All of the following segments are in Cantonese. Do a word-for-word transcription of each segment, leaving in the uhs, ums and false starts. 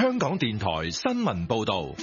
香港電台新聞報道。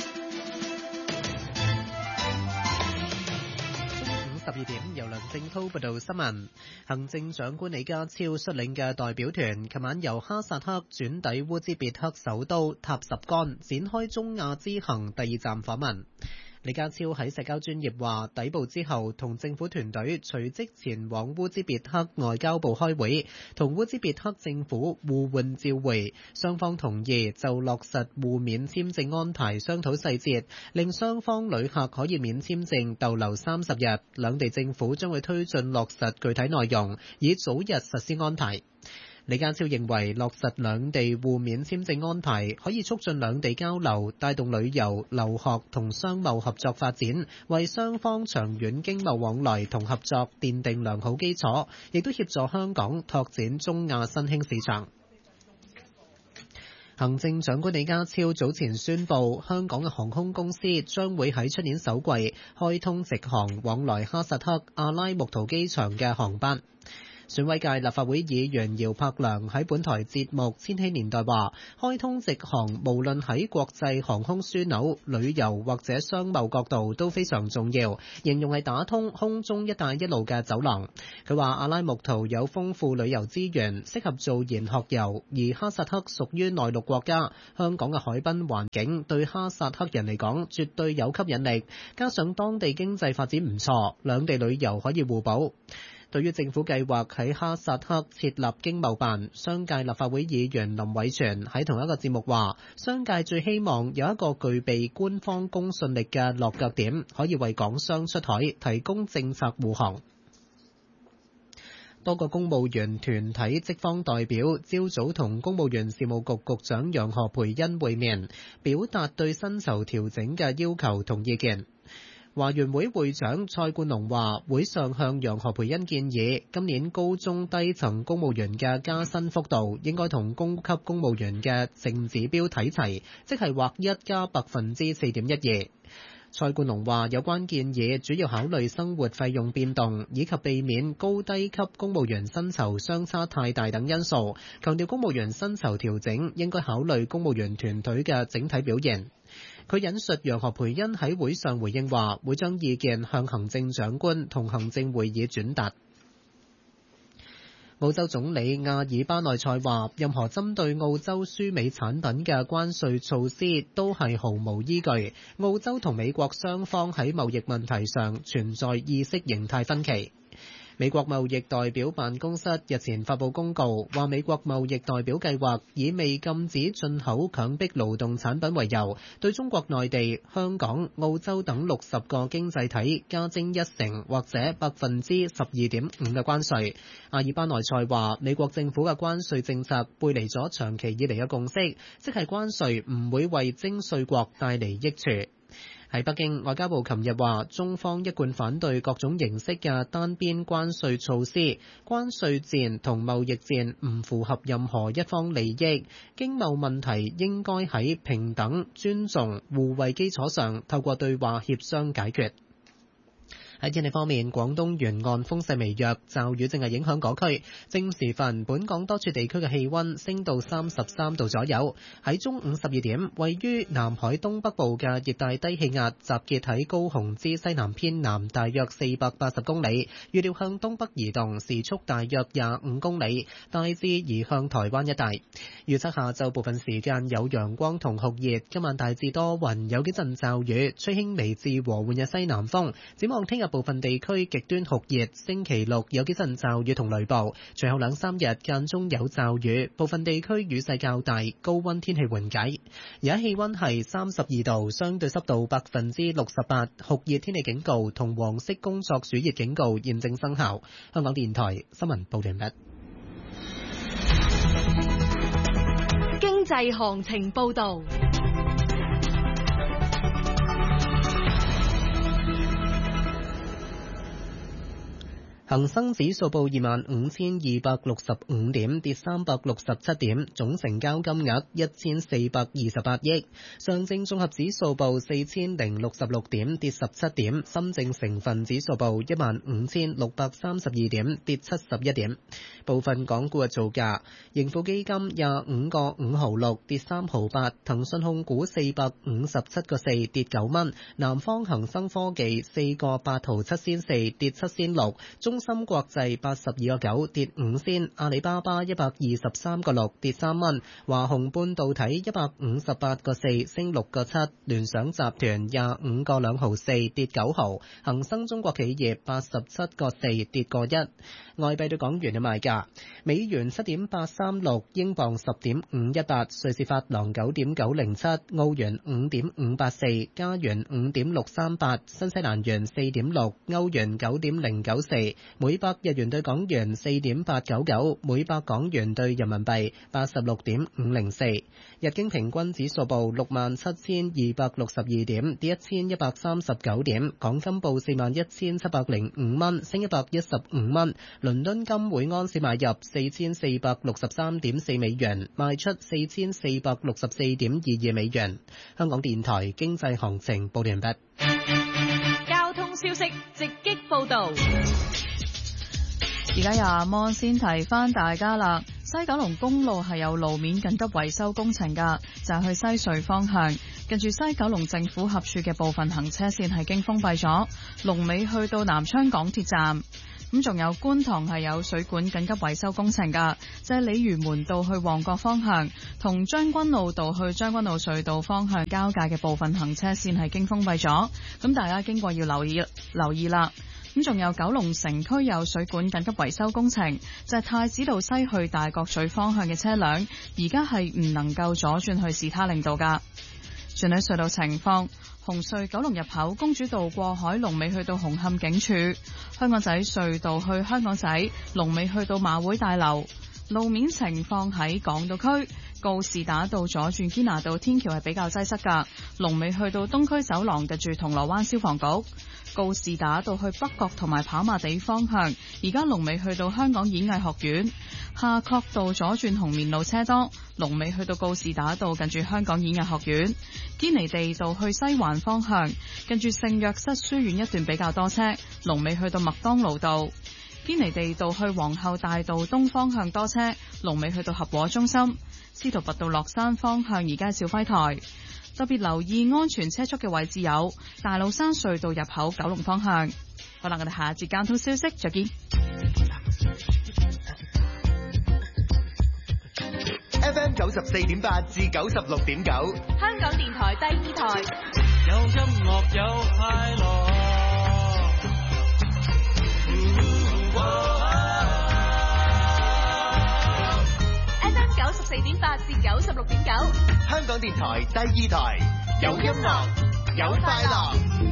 十二點，由梁正滔報道新聞。行政長官李家超率領嘅代表團，琴晚由哈薩克轉抵烏茲別克首都塔什干，展開中亞之行第二站訪問。李家超喺社交專頁話，抵埗之後同政府團隊隨即前往烏茲別克外交部開會，同烏茲別克政府互換照會，雙方同意就落實互免簽證安排商討細節，令雙方旅客可以免簽證逗留三十日。兩地政府將會推進落實具體內容，以早日實施安排。李家超認為落實兩地互免簽證安排可以促進兩地交流，帶動旅遊、留學同商貿合作發展，為雙方長遠經貿往來同合作奠定良好基礎，亦都協助香港拓展中亞新興市場。行政長官李家超早前宣布，香港嘅航空公司將會喺出年首季開通直航往來哈薩克阿拉木圖機場嘅航班。選委界立法會議員姚柏良喺本台節目《千禧年代》話，開通直航無論喺國際航空樞紐、旅遊或者商貿角度都非常重要，形容係打通空中一帶一路嘅走廊。佢話阿拉木圖有豐富旅遊資源，適合做研學遊，而哈薩克屬於內陸國家，香港嘅海濱環境對哈薩克人嚟講絕對有吸引力，加上當地經濟發展唔錯，兩地旅遊可以互補。對於政府計劃喺哈薩克設立經貿辦，商界立法會議員林偉全喺同一個節目話，商界最希望有一個具備官方公信力嘅落腳點，可以為港商出海提供政策護航。多個公務員團體職方代表朝早同公務員事務局局長楊何蓓茵會面，表達對薪酬調整嘅要求同意見。華員會會長蔡冠龍話，會上向楊何蓓茵建議，今年高中低層公務員嘅加薪幅度應該同供給公務員嘅淨指標睇齊，即係劃一加百分之四點一二。蔡冠龍話，有關建議主要考慮生活費用變動，以及避免高低級公務員薪酬相差太大等因素，強調公務員薪酬調整應該考慮公務員團隊嘅整體表現。佢引述楊何蓓茵喺會上回應話，會將意見向行政長官同行政會議轉達。澳洲總理阿爾巴內塞話，任何針對澳洲輸美產品嘅關稅措施都係毫無依據。澳洲同美國雙方喺貿易問題上存在意識形態分歧。美國貿易代表辦公室日前發布公告，話美國貿易代表計劃以未禁止進口強迫勞動產品為由，對中國內地、香港、澳洲等六十個經濟體加徵一成或者百分之十二點五嘅關稅。阿爾巴內塞話，美國政府嘅關稅政策背離咗長期以嚟嘅共識，即係關稅唔會為徵稅國帶嚟益處。喺北京，外交部琴日話，中方一貫反對各種形式嘅單邊關稅措施，關稅戰同貿易戰唔符合任何一方利益，經貿問題應該喺平等、尊重、互惠基礎上，透過對話協商解決。喺天氣方面，廣東沿岸風勢微弱，驟雨正係影響嗰區。正時分，本港多處地區嘅氣溫升到三十三度左右。喺中午十二點，位於南海東北部嘅熱帶低氣壓集結喺高雄之西南偏南大約四百八十公里，預料向東北移動，時速大約廿五公里，大致移向台灣一帶。預測下晝部分時間有陽光同酷熱，今晚大致多雲，有幾陣驟雨，吹輕微至和緩嘅西南風。展望聽日部分地區極端酷熱，星期六有幾陣驟雨同雷暴，隨後兩三日間中有驟雨，部分地區雨勢較大，高溫天氣緩解。而家氣溫係三十二度，相對濕度百分之六十八，酷熱天氣警告同黃色工作暑熱警告現正生效。香港電台新聞報完畢。 經濟行情報道。 恒生指數報二萬五千二百六十五點，跌三百六十七點，總成交金額一千四百二十八億。上證綜合指數報四千零六十六點，跌十七點。深證成分指數報一萬五千六百三十二點，跌七十一點。部分港股嘅造價：盈富基金廿五個五毫六，跌三毫八；騰訊控股四百五十七個四，跌九蚊；南方恒生科技四個八毫七仙四，跌七仙六；中中芯國際八十二個九，跌五仙，阿里巴巴一百二十三個六，跌三蚊，華虹半導體一百五十八個四，升六個七，聯想集團廿五個兩毫四，跌九毫，恒生中國企業八十七個四，跌個一。外幣對港元嘅賣價：美元七點八三六，英鎊十點五一八，瑞士法郎九點九零七，澳元五點五八四，加元五點六三八，新西蘭元四點六，歐元九點零九四。每百日元對港元四點八九九，每百港元對人民幣八十六點五零四。日經平均指數報六萬七千二百六十二點，跌一千一百三十九點。港金報四萬一千七百零五蚊，升一百一十五蚊。倫敦金每安士買入四千四百六十三點四美元，賣出四千四百六十四點二二美元。香港電台經濟行情報完畢。 交通消息直擊報道。 而家由阿摩先提翻大家啦，西九龍公路係有路面緊急維修工程噶，就係去西隧方向，近住西九龍政府合署嘅部分行車線係經封閉咗，龍尾去到南昌港鐵站。咁仲有觀塘係有水管緊急維修工程噶，就係鯉魚門道去旺角方向同將軍澳道去將軍澳隧道方向交界嘅部分行車線係經封閉咗，咁大家經過要留意留意啦。咁仲有九龍城區有水管緊急維修工程，就係太子道西去大角咀方向嘅車輛，而家係唔能夠左轉去士他令道噶。轉喺隧道情況，紅隧九龍入口公主道過海龍尾去到紅磡警署，香港仔隧道去香港仔龍尾去到馬會大樓。路面情況喺港島區告士打道左轉堅拿道天橋係比較擠塞噶，龍尾去到東區走廊近住銅鑼灣消防局。告士打道去北角同埋跑馬地方向，而家龍尾去到香港演藝學院。夏慤道左轉紅棉路車多，龍尾去到告士打道近住香港演藝學院。堅尼地道去西環方向，近住聖約瑟書院一段比較多車，龍尾去到麥當勞道。堅尼地道去皇后大道東方向多車，龍尾去到合和中心。司徒拔道落山方向而家兆輝台。特別留意安全車速嘅位置有大老山隧道入口九龍方向。好啦，我哋下一節交通消息再見。 F M 九十四點八至九十六點九， 香港電台第二台。 有音樂有快樂。 F M 九十四點八至九十六點九， 香港電台第二台，有音樂有快樂。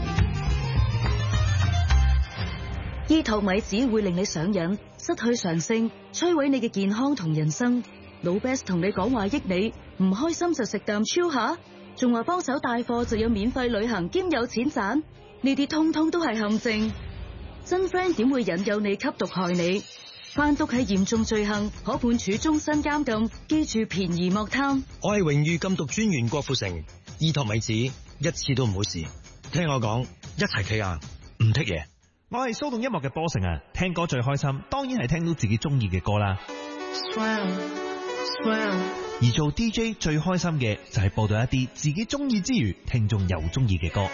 醫托米子會令你上癮，失去常性，摧毀你嘅健康同人生。老 Best 同你講話益你，唔開心就食啖超下，仲話幫手帶貨就有免費旅行兼有錢賺，呢啲通通都係陷阱。真 friend 點會引誘你吸毒害你？販毒係嚴重罪行，可判處終身監禁。記住便宜莫貪。 我係榮譽禁毒專員郭富城，醫托米子一次都唔好試。聽我講，一齊企硬，唔剔嘢。 我係騷動音樂嘅波成啊，聽歌最開心，當然係聽到自己中意嘅歌啦。Swell, swell. 而做 D J 最開心嘅就係播到一啲自己中意之餘，聽眾又中意嘅歌。